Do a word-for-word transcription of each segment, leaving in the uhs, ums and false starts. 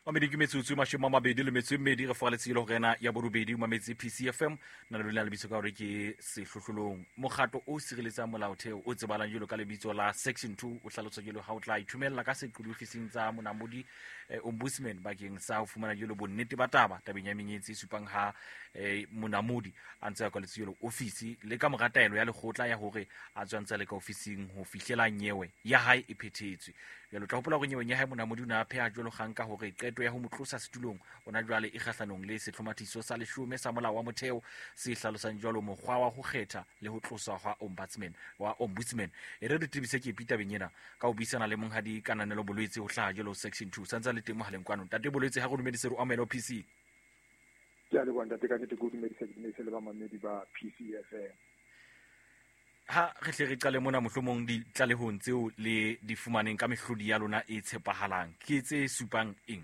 wa mediki metsotso mashome a mabedi le metso e mmedi re foga letsilo go rena ya borobedi mametse P C F M na le le lebitso ka gore ke sehlohlolong mokgato o sireletsang molaotheo o tsebalang jalo ka lebitso la section two o hlalosa jalo ha o tla ithumella ka sequlu ofising tsa monamodi eh, ombudsman bakeng sa ho fumana jalo bonnete ba taba tabeng ya menyetsi supang ha eh, monamodi a ntse ka letsilo ofisi le ka morataelo ya lekgotla ya hore a tswantsa le ka ofising ho fihlela nyewe ya hae e phethetswe jalo tla hopola go nyewe ya hae monamodi una pheha jalo kganka hore qeto ya ho motlosa setulong ona jwale e kgahlanong le sehlomathiso sa leshome sa molao wa motheo se hlalosang jwalo mokgwa wa ho kgetha le ho tlosa wa ombudsman wa ombudsman e re re tibise ke Peter Benyena ka ho bisana le monghadi kananelo bolwetse ho hlaha jwalo section two santsa le teng mohaleng kwano tate bolwetse ha go dumedise re amelo P C ke a le bona te ka ke go dumedisa ke le ba mamedi ba P C F M ha re hle re qale mona mohlomong di tlalehong tseo le di fumaneng ka mehlodi ya lona e tshepahalang ke tse supang eng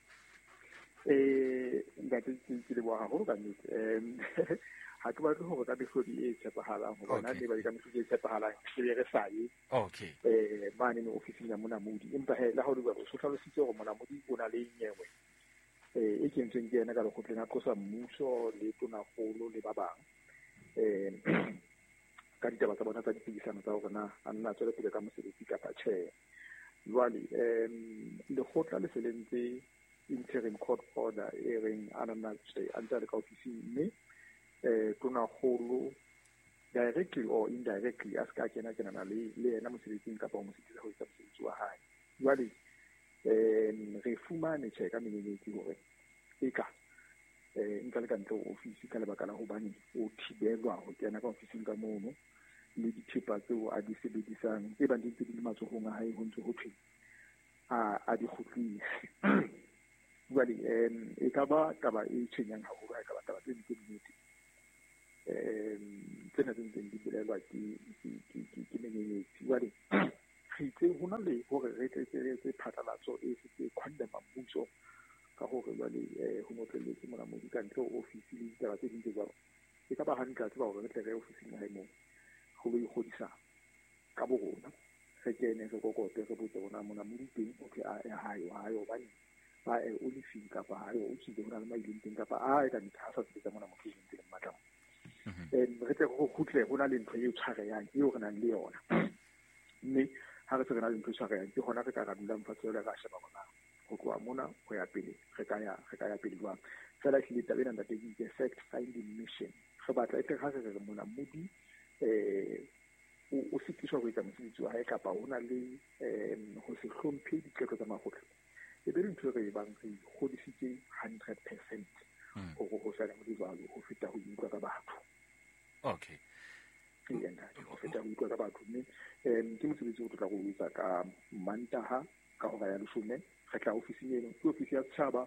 eh ntate ke le boha ho ka nnete em ha ke batla hore ka mehlodi e tshepahalang ho bona le ba ka mehlodi e tshepahalang ke re sa ye okay eh mane no ofising ya monamodi empa he la ho le ba so hlalositse hore monamodi o na le nyewe eh e kentseng ke yena ka go tlena qosa mmuso le tonakgolo le ba bang eh ka ditaba tsa bona tsa dipuisano tsa hore na a nna tswela pele ka mosebetsi ka tjhe jwale em le khotla le selentse interim court order e reng anana tse anta le ka ofising mme eh tonakgolo directly or indirectly as ka kena kena na le le yena mosebetsing ka ba mosebetsi ho etsa mosebetsi wa hae jwale em re fumane tjhe ka menyenyetsi hore e ka eh nka le ka ntlo ofisi ka lebaka la ho bane o thibelwa ho kena ka ofising ka mono le dithipa tseo a di sebedisang e bang di ntse di matsohong a hae ho ntse ho phela a a di khutlise jwale em e ka ba taba e tshwenyang haholo ha e ka ba taba tse di nnete em tsena tse ntseng di bolelwa ke ke menyenyetsi jwale re itse ho na le hore re tletse phatlalatso e se condemn mmuso ka hore jwale ho motlelletse mona mo di ka ntle ofisi le ditaba tse ding tse jwalo e ka ba hantle tse ba hore re tle re ofising ya mo go le godisa ka bo rona re kene re kokote re botse bona mona mo diteng o ke a hayo hayo ba ba e o le finka ba hayo o tsile hona le maileng teng ka ba a ka dithasa tse tsa mona mo tleng tse matla em re tle go khutle hona le ntho e o tshwareyang e o re nang le yona mme ha re tsena le ntho e tshwareyang ke hona re ka ra dula mfatse le ga sheba bona go tloa mona go ya pele re ka ya re ka ya pele jwang fela ke le tabena ntate ke fact finding mission re batla e tle ga re re mona modi eh o sitiswa go etsa mosebetsi wa hae kapa hona le em ho se hlomphe ditlhoko tsa makgotla e be ntho re bang re godisitse one hundred percent go go fela mo dijalo go feta go utlwa ka batho okay yena go feta go utlwa ka batho mme em ke mosebetsi o tla go etsa ka mantaha ka ho ya leshome re tla ofising eno ke ofisi ya tshaba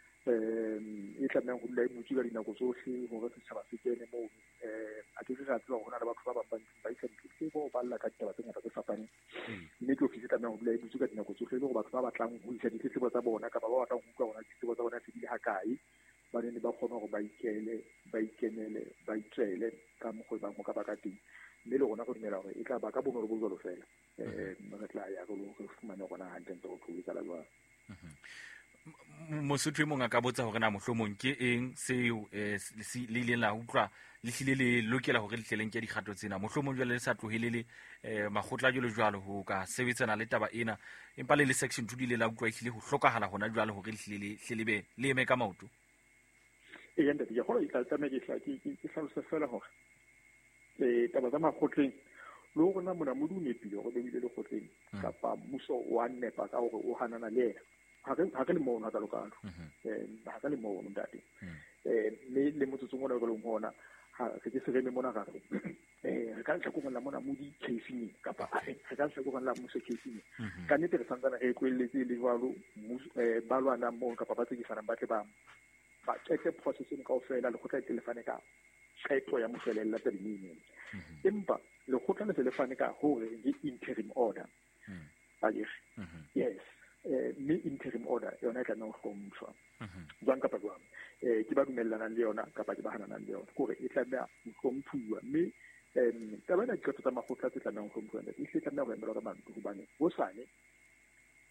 em e tla nna go dula imotse ka dinako tsohle hore se tshaba se kene mo eh a ke re a tswa hona le batho ba bang ba isa ditse bo ba lla ka ditaba tse ngata tse fapaneng mme ke ofisi tla nna go dula imotse ka dinako tsohle le go batho ba batlang ho isa ditletlebo tsa bona ka ba ba batlang ho utlwa hona ditletlebo tsa bona tse di ha kae ba ne ba kgona hore ba ikele ba ikenele ba itsele ka mo go ba mo ka ba ka teng mme le gona go dumela hore e tla ba ka bonolo bo jalo fela eh re tla ya go go fumana gona hantle ntse go tlhoisa la jwa mosotho mong a ka botsa hore na mohlomong ke eng seo eh le ile la utlwa le hlile le lokela hore le hleleng ke dikgato tsena mohlomong jwale le sa tlohelele eh makgotla jalo jwalo ho ka sebetsana le taba ena empa le le section two di le la utlwa e hlile ho hlokahala hona jwale hore le hlile le hlelebe le eme ka maoto e yenda di go itla tsa me ke tla ke ke hlalosa fela hore eh taba tsa makgotleng lo rona mona mo dunepile go be le kgotleng kapa mmuso wa nepa ka hore o hanana le yena ha ke ha ke le mo ka lokalo eh ha ka le mo ntate eh le le motsotsong ona go leng hona ha ke se re me mona ga eh re ka tla go la mona mo di casing kapa re ka tla go la mmuso casing ka nete re santsana e kwelletse le jwalo eh ba lwana mo kapa ba tsekisana ba tle ba ba tsetse processing ka ofela le go tla telefone ka tshwaetso ya mofelella tsa dineng empa le go tla le telefone ka hore ke interim order ayes yes eh me interim order yona tla no hlompshwa jwang kapa jwang eh ke ba dumellana le yona kapa ke ba hanana le yona gore e tla ba hlomphuwa mme em ka bana ke tsa makgotla tse tla nang hlomphuwa e tla nna go emela ka bantu go bane go sane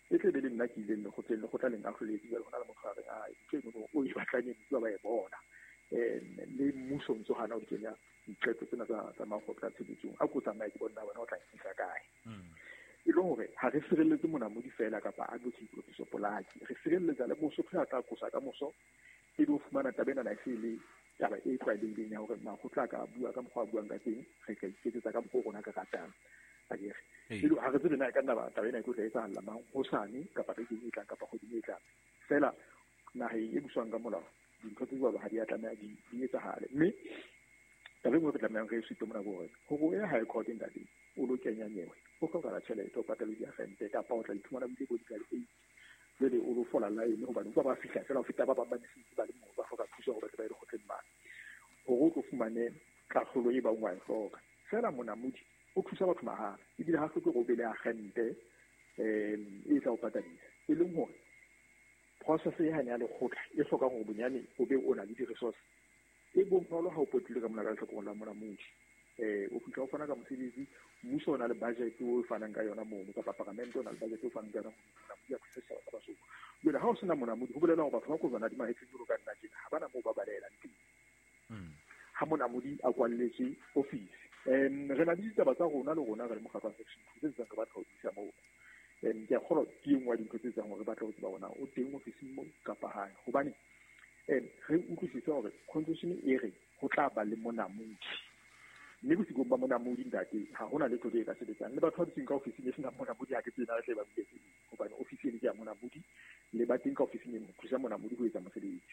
e tle be le nna ke ileng le go tleng le go tla leng a hloletse jalo go na le motho a reng a ke no o e batlanye ntse ba e bona um le mmuso ntse gana o di kenya diqeto tsena tsa makgotla tshebetsong a ko tsamaya ke bona bona o tla nkisa kae e le hore ha re sirelletse monamodi fela kapa a go tshipotso polaki re sirelletsa le mosotho ya tla kosa ka moso e do fumana tabena na se le taba e tlwaelehileng ya hore makgotla ka bua ka mokgwa buang ka teng re ka iketsetsa ka mokgwa rona ka ratang a dire e le ha re tsebe na ka nna ba tabena e go tla etsa halla mang hosane kapa re di etla kapa go di etla fela naha e buswang ka molao dintho tse ba ha di atlameha di di etsahale mme tabe mo re tlameha re se tomona gore go ya high court ndadi o lo kenya nyewe o ka gara tšhelete o patela di agente kapa o tla iphumana bile go dikale e le o lo fola line go ba no ba fihla fela o feta ba ba ba ntsitsi ba le mo ba foka thuso go ba ba ile go tlema go go go fumane katlholo e ba ngwa e hloka fela monamodi o thusa batho mahala e dile ha se go bele agente em e tla o patadisa e leng hore process e hanya le khotla e hloka go bonyane o be o na le di resources e bonolo ha o potile ka mona ka tlhoko la monamodi eh o fitla o fana ka mosebetsi mmuso o na le budget o fanang ka yona moo ka parliament o na le budget o fanang ka yona monamodi a thusa ba baso le ha o sena monamodi ho bolela hore batho ba go bana di mahetsi go ka nna tjena ha bana mo ba balela nteng mm ha monamodi a kwalletse office em re na ditaba tsa rona le rona re le mogaka section tse tsa ka batho go isa moo em ke a kholo ke ngwa di tse tsa gore batho go ba bona o teng office mo kapa hae hobane em re utlwisisa hore constitution e re go tla ba le monamodi mme go sigomba monamodi ndake ha hona le tlo ka sebetsang le batho ba tseng ka office le sena monamodi ha ke tsena re ba butse hobane office e ya monamodi le ba teng ka office e mo thusa monamodi go etsa mosebetsi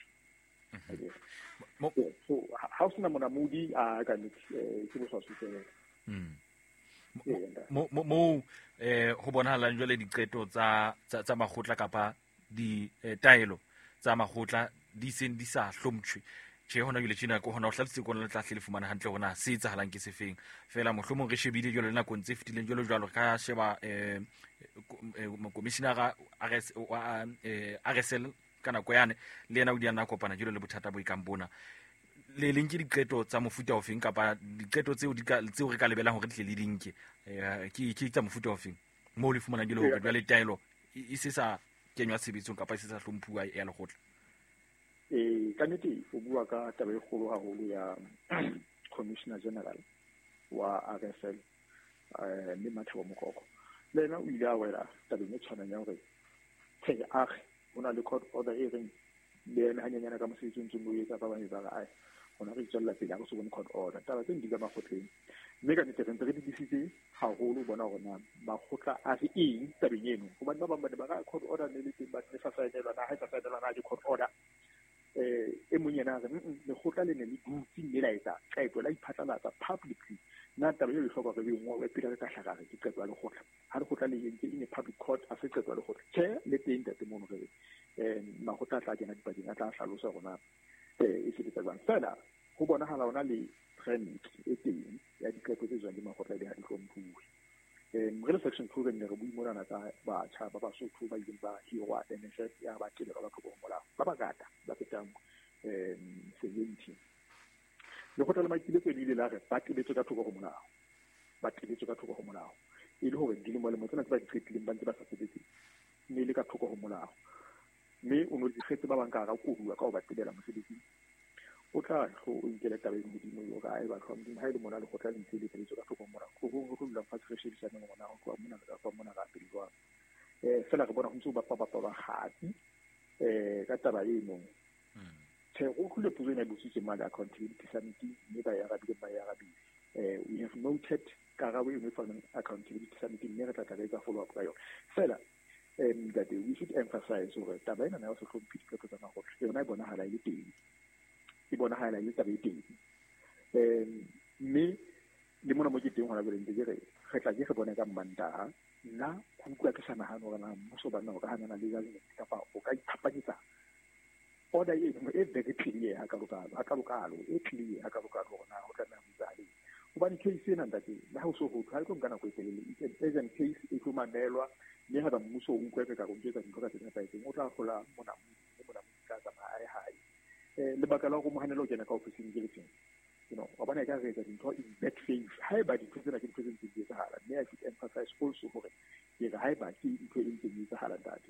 so ha o sena monamodi a ka ne ke bo sosetse mo mo eh ho bonahala jwale diqeto tsa tsa magotla kapa di taelo tsa magotla di seng di sa hlomtshwe che hona jule tshina ko hona o hlatse ko le tlahle le fumana hantle hona se etsa halang ke sefeng fela mohlomong re shebile jwale na ko ntse fitileng jwalo jwalo ka sheba eh commissioner a R S L kana go yane le yena o di ana kopana jwalo le bothata bo ikambona le leng ke diqeto tsa mofuta o feng kapa diqeto tseo di ka tseo re ka lebelang hore di tle le dinke eh ke ke tsa mofuta o feng mo le fumana dilo hore jwale taelo e se sa kenywa sebetsong kapa e se sa hlomphuwa ya legotla eh ka nnete o bua ka taba e kgolo haholo ya commissioner general wa R S L eh le Mathieu Mokoko le na o ile a wela tabeng e tshwanang ya hore tse a ona le court order e reng le ena hanyanyana ka mosebetsi ntse mo etsa ba bane ba ga ai ona re tswella pele a go se bone court order taba tse ndi ka magotleng mme ka nnete re di disitse haholo bona gona magotla a se eng tabeng eno go bana ba bang ba ga court order le le teng ba tse fa saenelwa na ha tsa saenelwa na di court order eh e monyana re le gotla le ne le dutsi mme la etsa tlaetso la iphatlalatsa publicly na taba e le hloka re be ngwa we pele re ka hlaka re ke tsetwa le gotla ha re gotla le yeng ke in public court a se tsetwa le gotla che le teng tate mono re eh magotla tla kena dipakeng a tla hlalosa gona eh e se ditsa bang fela go bona hala ona le trend e teng ya diketso tse jwang di magotla di ha di hlomphuwe eh re le section two re ne re buimona na tsa ba tsa ba ba sotho ba ile ba hirwa N S S ya ba tshela ba go mola ba ba gata ba fetang eh seventy le go tla makile tse ile la re ba tebetse ka thoko go molao ba tebetse ka thoko go molao e le hore di le mo le mo tsena tsa di tsetleng ba ntse ba sa sebetse mme le ka thoko go molao mme o no di khetse ba bang ka ga kuwa ka o ba tebela mosebetsi o tla go o ikele taba e modimo yo ga e ba tlhomdi ha ile mona le go tla le ntse le tebetse ka thoko go molao go go go la fa se shebisa neng mona go mona ka fa mona ga pele eh fela re bona go ntse ba ba ba ba gati eh ka taba e no se go khule puzo ina busitse mali accountability summit mme ba ya rabile ba ya rabile eh we have noted ka ga we no for accountability summit mme re tla tla etsa follow up ka yona fela um that we should emphasize over taba ena na o se hlomphi ka tsa na go yona e bona hala ile teng e bona hala ile taba e teng um mme le mona mo ke teng hona bele ntse re re tla ke re bona ka Mantaha nna go utlwa ke sana hano rena mmuso ba nna go hana le ya le kapa o ka iphapanyetsa order ye mo e very clear ha ka lokalo ha ka lokalo e clear ha ka lokalo gona go tla na mzali o ba ni case ena ndate la ho so go ha go ngana go etele e agent case e go manelwa le ha ba mmuso o utlwe ka go ntsetsa dintho ka tsena tsa eng o tla gola mona mona ka tsa mai hai eh le bakala go mohanelo kena ka office ke le teng you know wa bona ka re etsa dintho in bad faith haeba dintho tsena ke dintho tse ntseng di etsahala mme I should emphasize also hore ke re haeba ke dintho e ntseng di etsahala ntate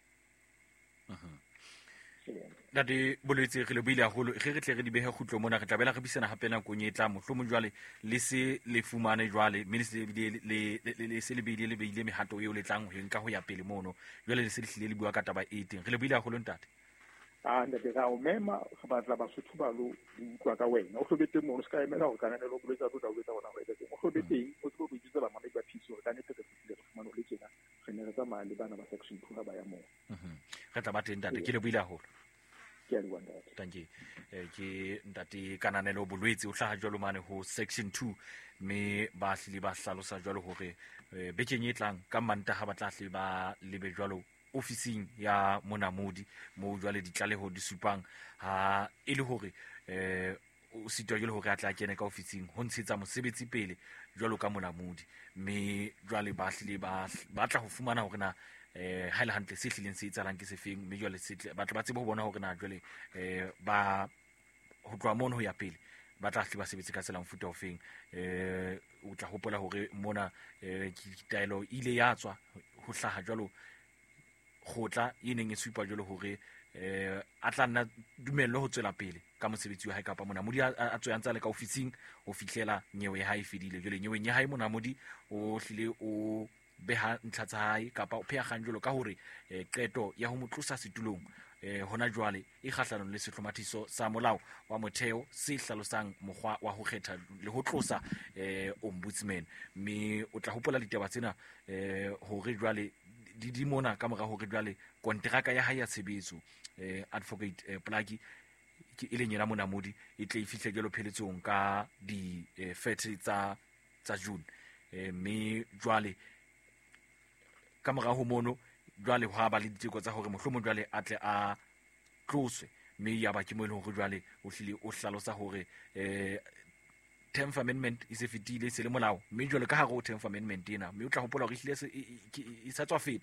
Ntate Bolwetse re le buile haholo ge re tle re di behe khutlo mona re tlabela re bisana hape na kong e tla mohlomong jwale le se le fumane jwale mme le se le le se le beile le beile mehato eo le tlang ho nka ho ya pele mono jwale le se le hlile le bua ka taba e teng re le buile haholo ntate ah ntate ra o mema ga ba tla ba sotho ba lo utlwa ka wena o hlobete mo se ka emela go kana le lo bolwetsa go tla bona go etsa o hlobeteng o tlo go ditsa ba mama ba phiso ka nete ke fitile go fumana le tsena re ne re tsamaya le bana ba section two ba ya mo re tla ba teng ntate ke le buile haholo ke a le wanda thank you eh ke ntate Kananelo Bolwetse o hlaha jwalo mane ho section two me ba hlile ba hlalosa jwalo hore bekeng e tlang ka Mantaha ba tla hle ba lebe jwalo ofising ya Monamodi mo jwale ditlaleho di supang ha e le hore eh o sitwa jwale hore a tla kene ka ofising ho ntshetsa mosebetsi pele jwalo ka Monamodi me jwale ba hlile ba batla ho fumana hore na eh ha ile hantle se hlileng se itsalang ke sefeng mme jwale se batla ba tsebe ho bona hore na jwale eh ba ho tloa mono ho ya pele ba tla hle ba sebetse ka tsela mfuta ofeng eh o tla hopola hore mona eh taelo ile ya tswa ho hlaha jwalo khotla e neng e supa jwalo hore eh a tla nna dumelo ho tswela pele ka mosebetsi wa hae kapa Monamodi a tswang tsa le ka ofising ho fihlela nyewe ya hae fedile jwale nyewe ya hae Monamodi o hlile o beha ntlha tsa hae kapa o pheha kganjolo ka hore qeto ya ho motlosa setulong eh hona jwale e kgahlanong le sehlomathiso sa molao wa motheo se hlalosang mokgwa wa ho kgetha le ho tlosa eh ombudsman mme o tla hopola ditaba tsena eh hore jwale di di mona ka mora hore jwale kontraka ya hae ya tshebetso eh advocate eh, Plaki ke ile nyela Monamodi e tle e fihle jelo pheletsong ka di eh, thirty tsa tsa June eh mme jwale ka mora ho mono jwale ho ba le diteko tsa hore mohlomong jwale a tle a tloswe mme ya ba ke mo ile hore jwale o hlile o hlalosa hore eh tenth amendment is a fitile se le molao mme jwale ka hare o tenth amendment ena mme o tla hopola hore hlile se e sa tswa feta